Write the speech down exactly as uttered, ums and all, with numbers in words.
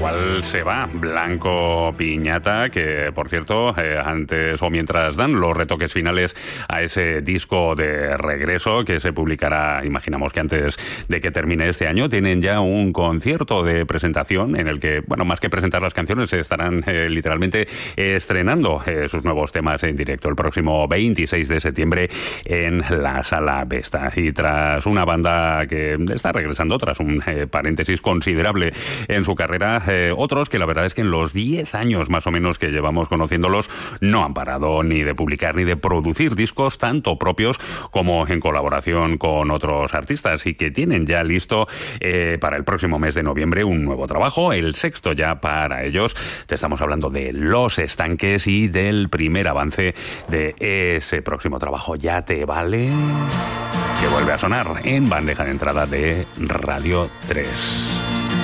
cual se va Blanco Piñata, que por cierto, eh, antes o mientras dan los retoques finales a ese disco de regreso que se publicará, imaginamos que antes de que termine este año, tienen ya un concierto de presentación en el que, bueno, más que presentar las canciones, estarán eh, literalmente estrenando eh, sus nuevos temas en directo el próximo veintiséis de septiembre en la Sala Vesta. Y tras una banda que está regresando tras un eh, paréntesis considerable en su carrera, eh, otros que la verdad es que en los diez años más o menos que llevamos conociéndolos no han parado ni de publicar ni de producir discos tanto propios como en colaboración con otros artistas, y que tienen ya listo eh, para el próximo mes de noviembre un nuevo trabajo, el sexto ya para ellos. Te estamos hablando de Los Estanques y del primer avance de ese próximo trabajo, Ya te vale, que vuelve a sonar en bandeja de entrada de Radio tres.